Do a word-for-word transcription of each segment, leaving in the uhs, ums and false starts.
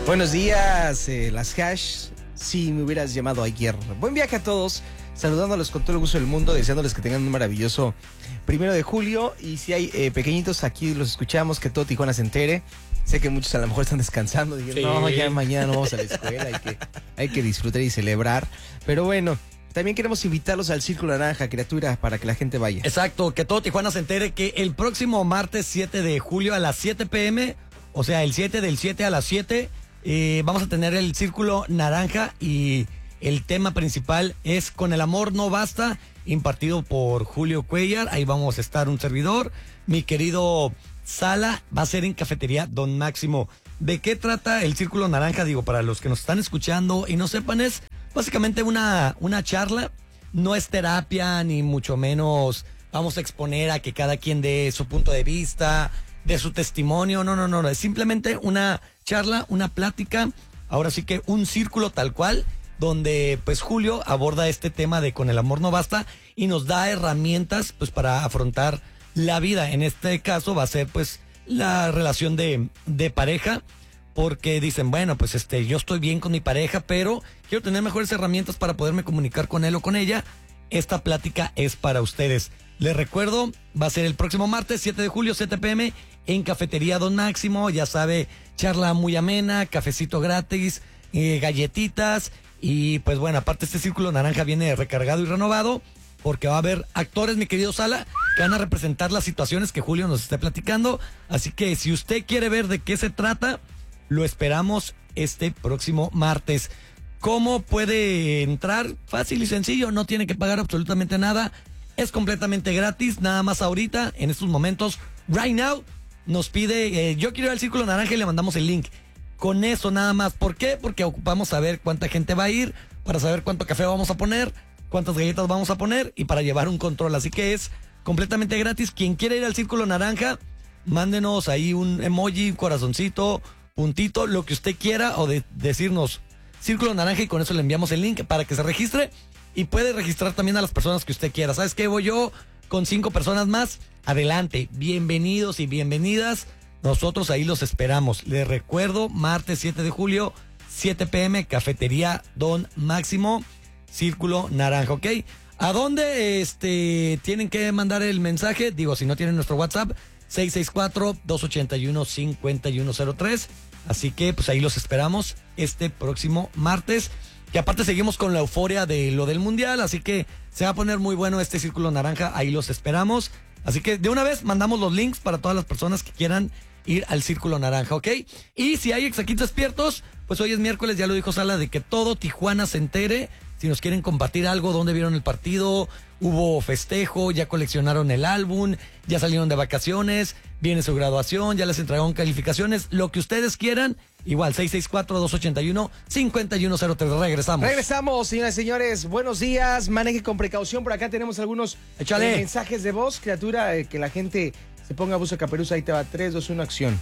Buenos días, eh, las hash, si me hubieras llamado ayer. Buen viaje a todos, saludándolos con todo el gusto del mundo, deseándoles que tengan un maravilloso primero de julio. Y si hay eh, pequeñitos, aquí los escuchamos, que todo Tijuana se entere. Sé que muchos a lo mejor están descansando, dijeron, sí. no, ya mañana no vamos a la escuela, hay que, hay que disfrutar y celebrar. Pero bueno, también queremos invitarlos al Círculo Naranja, criatura, para que la gente vaya. Exacto, que todo Tijuana se entere que el próximo martes siete de julio a las siete pe eme, o sea, el siete del siete a las siete, eh, vamos a tener el Círculo Naranja y el tema principal es Con el amor no basta, impartido por Julio Cuellar. Ahí vamos a estar un servidor, mi querido Sala, va a ser en Cafetería Don Máximo. ¿De qué trata el Círculo Naranja? Digo, para los que nos están escuchando y no sepan, es básicamente una, una charla, no es terapia, ni mucho menos vamos a exponer a que cada quien dé su punto de vista, de su testimonio, no, no, no, no, es simplemente una charla, una plática, ahora sí que un círculo tal cual, donde pues Julio aborda este tema de Con el amor no basta y nos da herramientas pues para afrontar la vida. En este caso va a ser pues la relación de, de pareja, porque dicen, bueno, pues este, yo estoy bien con mi pareja, pero quiero tener mejores herramientas para poderme comunicar con él o con ella. Esta plática es para ustedes. Les recuerdo, va a ser el próximo martes, siete de julio, siete pe eme, en Cafetería Don Máximo. Ya sabe, charla muy amena, cafecito gratis, eh, galletitas. Y pues bueno, aparte este Círculo Naranja viene recargado y renovado, porque va a haber actores, mi querido Sala, que van a representar las situaciones que Julio nos esté platicando. Así que si usted quiere ver de qué se trata, lo esperamos este próximo martes. ¿Cómo puede entrar? Fácil y sencillo, no tiene que pagar absolutamente nada. Es completamente gratis, nada más ahorita, en estos momentos, right now, nos pide, eh, yo quiero ir al Círculo Naranja y le mandamos el link. Con eso nada más. ¿Por qué? Porque ocupamos saber cuánta gente va a ir, para saber cuánto café vamos a poner, cuántas galletas vamos a poner y para llevar un control. Así que es completamente gratis. Quien quiera ir al Círculo Naranja, mándenos ahí un emoji, corazoncito, puntito, lo que usted quiera, o de decirnos Círculo Naranja y con eso le enviamos el link para que se registre. Y puede registrar también a las personas que usted quiera. ¿Sabes qué? Voy yo con cinco personas más. Adelante. Bienvenidos y bienvenidas. Nosotros ahí los esperamos. Les recuerdo, martes siete de julio, siete pe eme, Cafetería Don Máximo, Círculo Naranja, ¿ok? ¿A dónde este, tienen que mandar el mensaje? Digo, si no tienen nuestro WhatsApp, seis seis cuatro, dos ocho uno, cinco uno cero tres. Así que pues ahí los esperamos este próximo martes. Que aparte seguimos con la euforia de lo del Mundial, así que se va a poner muy bueno este Círculo Naranja, ahí los esperamos. Así que de una vez mandamos los links para todas las personas que quieran ir al Círculo Naranja, ¿ok? Y si hay exaquitos despiertos, pues hoy es miércoles, ya lo dijo Sala, de que todo Tijuana se entere. Si nos quieren compartir algo, dónde vieron el partido, hubo festejo, ya coleccionaron el álbum, ya salieron de vacaciones, viene su graduación, ya les entregaron calificaciones, lo que ustedes quieran. Igual, seis seis cuatro, dos ocho uno, cinco uno cero tres. Regresamos. Regresamos, señoras y señores. Buenos días. Maneje con precaución. Por acá tenemos algunos eh, mensajes de voz. Criatura, eh, que la gente se ponga a buzo caperuza. Ahí te va. tres, dos, uno, acción.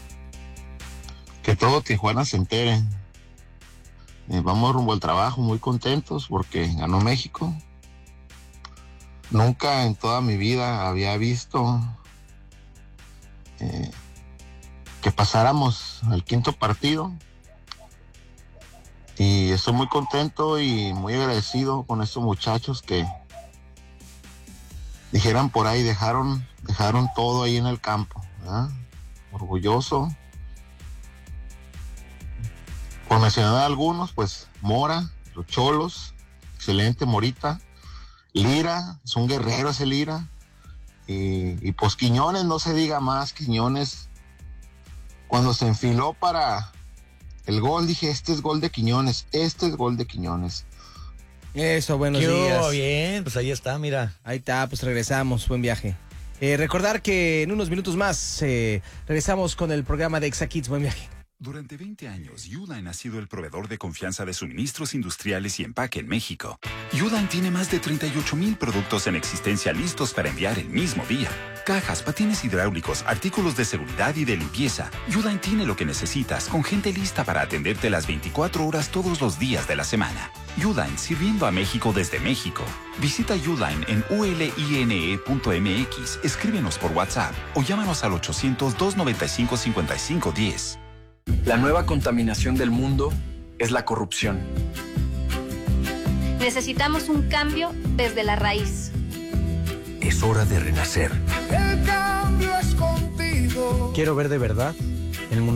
Que todo Tijuana se entere. Eh, vamos rumbo al trabajo muy contentos porque ganó México. Nunca en toda mi vida había visto eh, que pasáramos al quinto partido y estoy muy contento y muy agradecido con estos muchachos que dijeran por ahí, dejaron, dejaron todo ahí en el campo, ¿verdad? Orgulloso. Por mencionar a algunos, pues Mora, los Cholos, excelente, Morita, Lira, es un guerrero ese Lira, y, y pues Quiñones, no se diga más. Quiñones, cuando se enfiló para el gol, dije, este es gol de Quiñones, este es gol de Quiñones. Eso, buenos ¿Qué días. hubo? Bien, pues ahí está, mira. Ahí está, pues regresamos, buen viaje. Eh, recordar que en unos minutos más eh, regresamos con el programa de Exa Kids, buen viaje. Durante veinte años, Uline ha sido el proveedor de confianza de suministros industriales y empaque en México. Uline tiene más de treinta y ocho mil productos en existencia listos para enviar el mismo día. Cajas, patines hidráulicos, artículos de seguridad y de limpieza. Uline tiene lo que necesitas, con gente lista para atenderte las veinticuatro horas todos los días de la semana. Uline, sirviendo a México desde México. Visita Uline en u l i n e punto m x, escríbenos por WhatsApp o llámanos al ochocientos, dos noventa y cinco, cincuenta y cinco diez. La nueva contaminación del mundo es la corrupción. Necesitamos un cambio desde la raíz. Es hora de renacer. El cambio es contigo. Quiero ver de verdad el mundo